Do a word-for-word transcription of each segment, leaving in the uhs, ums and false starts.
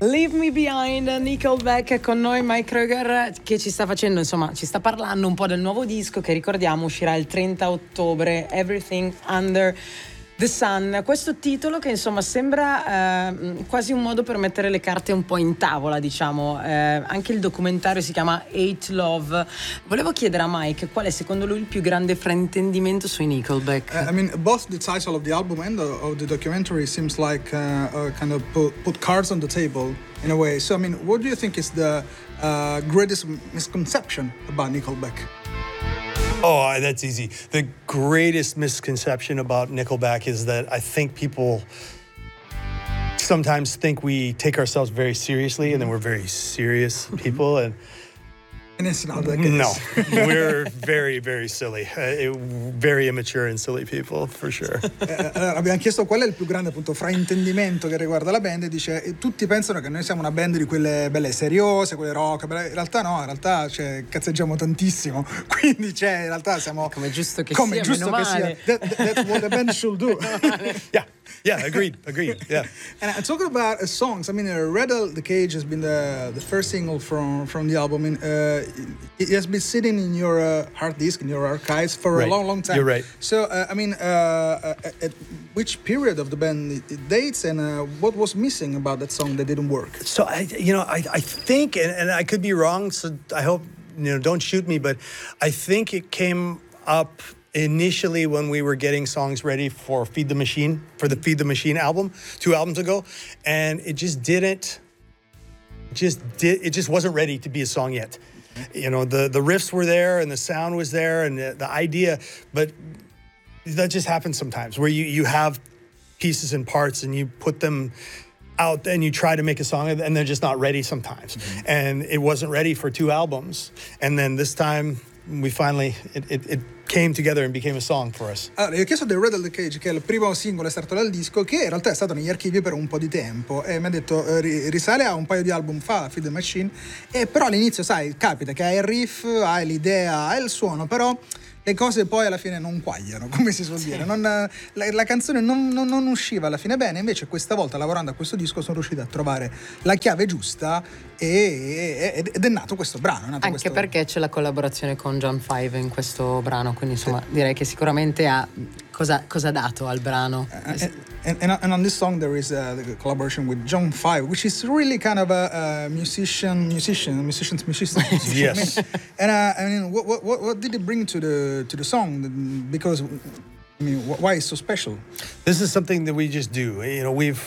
Leave Me Behind, Nickelback con noi, Mike Kröger, che ci sta facendo, insomma, ci sta parlando un po' del nuovo disco che ricordiamo uscirà il trenta ottobre, Everything Under The Sun. Questo titolo che insomma sembra eh, quasi un modo per mettere le carte un po' in tavola, diciamo. Eh, anche il documentario si chiama Hate Love. Volevo chiedere a Mike qual è secondo lui il più grande fraintendimento sui Nickelback. Uh, I mean, both the title of the album and the, of the documentary seems like uh, uh, kind of put, put cards on the table in a way. So I mean, what do you think is the uh, greatest misconception about Nickelback? Oh, that's easy. The greatest misconception about Nickelback is that I think people sometimes think we take ourselves very seriously, and then we're very serious people, and And it's not the case. no, we're very, very silly, uh, very immature and silly people, for sure. Eh, allora, abbiamo chiesto qual è il più grande appunto fraintendimento che riguarda la band e dice eh, tutti pensano che noi siamo una band di quelle belle seriose, quelle rock, in realtà no, in realtà cioè, cazzeggiamo tantissimo, quindi cioè, in realtà siamo come giusto che come sia, giusto meno che male. sia. That, that's what a band should do. Yeah, yeah, agreed, agreed, yeah. And uh, talking about uh, songs, I mean, uh, Rattle the Cage has been the the first single from from the album. And, uh, it has been sitting in your uh, hard disk, in your archives for Right. a long, long time. You're right. So, uh, I mean, uh, uh, at which period of the band it, it dates, and uh, what was missing about that song that didn't work? So I, you know, I, I think, and, and I could be wrong. So I hope, you know, don't shoot me, but I think it came up initially when we were getting songs ready for Feed the Machine, for the Feed the Machine album, two albums ago, and it just didn't, just did, it just wasn't ready to be a song yet. You know, the, the riffs were there and the sound was there and the, the idea, but that just happens sometimes where you, you have pieces and parts and you put them out and you try to make a song and they're just not ready sometimes. Mm-hmm. And it wasn't ready for two albums. And then this time we finally, it, it, it came together and became a song for us. Allora, io ho chiesto del Rattle the Cage, che è il primo singolo estratto dal disco, che in realtà è stato negli archivi per un po' di tempo, e mi ha detto eh, risale a un paio di album fa, Feed the Machine, e però all'inizio, sai, capita che hai il riff, hai l'idea, hai il suono, però le cose poi alla fine non quagliano, come si suol dire. Non, la, la canzone non, non, non usciva alla fine bene, invece questa volta lavorando a questo disco sono riuscito a trovare la chiave giusta e, ed è nato questo brano. È nato Anche questo... perché c'è la collaborazione con John Five in questo brano, quindi insomma sì. Direi che sicuramente ha cosa, cosa ha dato al brano. Uh, and, and, and on this song there is uh, the collaboration with John Five, which is really kind of a, a musician, musician, musician's musician. Yes. I mean, and uh, I mean, what, what what did it bring to the to the song? Because I mean, why is so special? This is something that we just do. You know, we've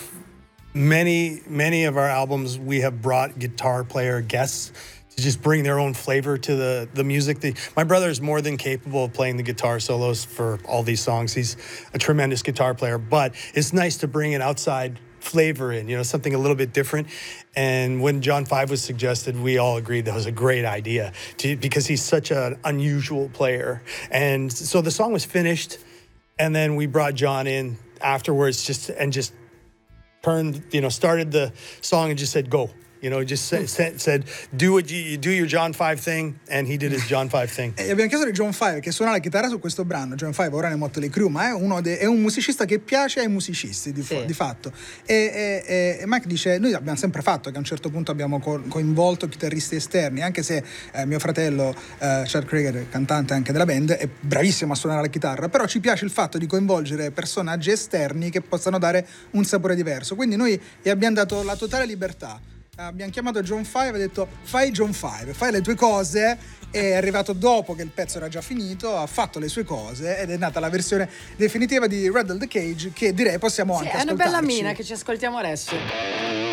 many many of our albums we have brought guitar player guests to just bring their own flavor to the the music. The, my brother is more than capable of playing the guitar solos for all these songs. He's a tremendous guitar player, but it's nice to bring an outside flavor in, you know, something a little bit different. And when John Five was suggested, we all agreed that was a great idea to, because he's such an unusual player. And so the song was finished, and then we brought John in afterwards just and just turned, you know, started the song and just said, go. You know, just said, said, said do what you, you do your John Five thing, and he did his John Five thing. E abbiamo chiesto di John Five che suona la chitarra su questo brano. John Five ora nei Motley Crue, ma è, uno de, è un musicista che piace ai musicisti di, sì. di fatto. E, e, e Mike dice: noi abbiamo sempre fatto che a un certo punto abbiamo co- coinvolto chitarristi esterni, anche se eh, mio fratello eh, Chad Kroeger, cantante anche della band, è bravissimo a suonare la chitarra, però ci piace il fatto di coinvolgere personaggi esterni che possano dare un sapore diverso. Quindi noi gli abbiamo dato la totale libertà. Abbiamo chiamato John Five e ha detto fai John Five, fai le tue cose. È arrivato dopo che il pezzo era già finito, ha fatto le sue cose ed è nata la versione definitiva di Rattle the Cage, che direi possiamo sì, anche è ascoltarci. una bella mina che ci ascoltiamo adesso.